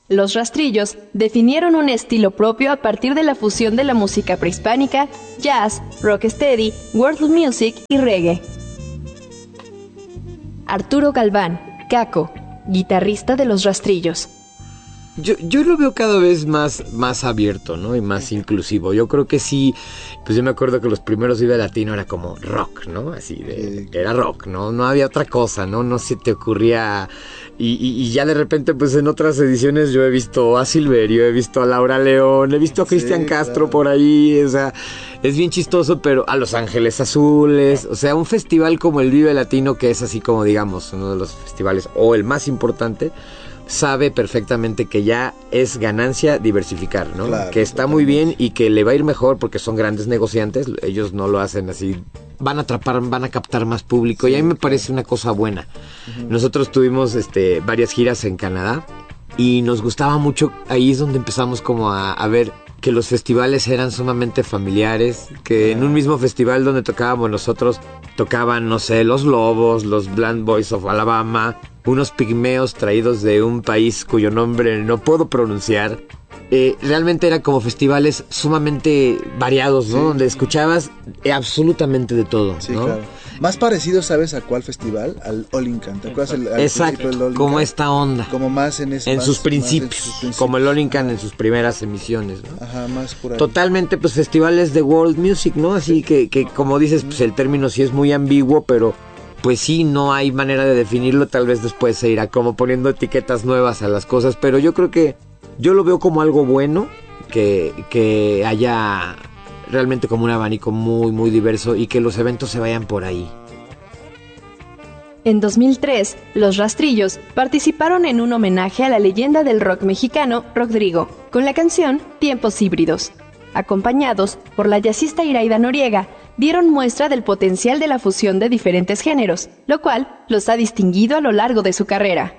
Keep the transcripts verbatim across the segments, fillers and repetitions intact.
Los Rastrillos definieron un estilo propio a partir de la fusión de la música prehispánica, jazz, rocksteady, world music y reggae. Arturo Galván, Caco, guitarrista de Los Rastrillos. Yo, yo lo veo cada vez más, más abierto, ¿no? Y más inclusivo. Yo creo que sí, pues yo me acuerdo que los primeros Vive Latino era como rock, ¿no? Así de, era rock, ¿no? No había otra cosa, ¿no? No se te ocurría. Y, y, y ya de repente, pues en otras ediciones yo he visto a Silverio, he visto a Laura León, he visto a Cristian sí, Castro claro. por ahí, o sea, es bien chistoso, pero a Los Ángeles Azules, o sea, un festival como el Vive Latino, que es así como, digamos, uno de los festivales, o el más importante, sabe perfectamente que ya es ganancia diversificar, ¿no? Claro, que está totalmente. Muy bien y que le va a ir mejor porque son grandes negociantes, ellos no lo hacen así, van a atrapar, van a captar más público, sí, y a mí me claro. parece una cosa buena. Uh-huh. Nosotros tuvimos este, varias giras en Canadá y nos gustaba mucho, ahí es donde empezamos como a, a ver que los festivales eran sumamente familiares, que en un mismo festival donde tocábamos nosotros, tocaban, no sé, los Lobos, los Bland Boys of Alabama, unos pigmeos traídos de un país cuyo nombre no puedo pronunciar. Eh, realmente eran como festivales sumamente variados, ¿no? Sí, donde escuchabas absolutamente de todo, sí, ¿no? Claro. Más parecido, ¿sabes a cuál festival? Al All Incán. ¿Te acuerdas? El, al Exacto, del All como Incán? esta onda. Como más en ese en, más, sus principios, más en sus principios, como el All Incán en sus primeras emisiones, ¿no? Ajá, más por ahí. Totalmente, pues festivales de world music, ¿no? Así que, que como dices, pues el término sí es muy ambiguo, pero pues sí, no hay manera de definirlo. Tal vez después se irá como poniendo etiquetas nuevas a las cosas, pero yo creo que yo lo veo como algo bueno, que, que haya realmente como un abanico muy, muy diverso y que los eventos se vayan por ahí. En dos mil tres, Los Rastrillos participaron en un homenaje a la leyenda del rock mexicano, Rodrigo, con la canción Tiempos Híbridos. Acompañados por la jazzista Iraida Noriega, dieron muestra del potencial de la fusión de diferentes géneros, lo cual los ha distinguido a lo largo de su carrera.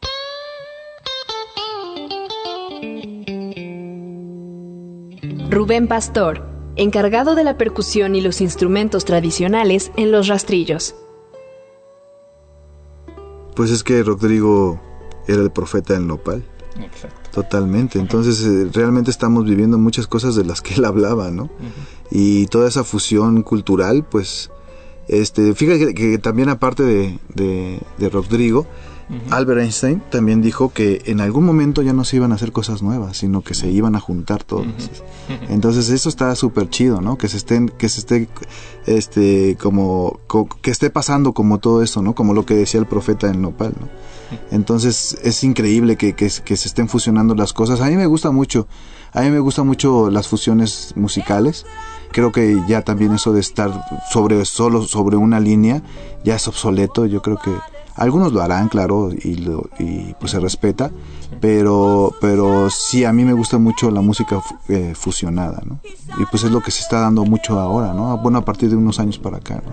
Rubén Pastor, encargado de la percusión y los instrumentos tradicionales en Los Rastrillos. Pues es que Rodrigo era el profeta del nopal. Exacto. Totalmente. Entonces eh, realmente estamos viviendo muchas cosas de las que él hablaba, ¿no? Uh-huh. Y toda esa fusión cultural, pues, este, fíjate que, que también aparte de, de, de Rodrigo, uh-huh. Albert Einstein también dijo que en algún momento ya no se iban a hacer cosas nuevas, sino que se iban a juntar todas. Uh-huh. Entonces eso está súper chido, ¿no? Que se estén, que se esté, este, como, co, que esté pasando como todo eso, ¿no? Como lo que decía el profeta del nopal, ¿no? Entonces es increíble que, que, que se estén fusionando las cosas. A mí me gusta mucho, a mí me gustan mucho las fusiones musicales. Creo que ya también eso de estar sobre solo sobre una línea ya es obsoleto. Yo creo que algunos lo harán, claro, y, lo, y pues se respeta, pero pero sí, a mí me gusta mucho la música eh, fusionada, ¿no? Y pues es lo que se está dando mucho ahora, ¿no? Bueno, a partir de unos años para acá, ¿no?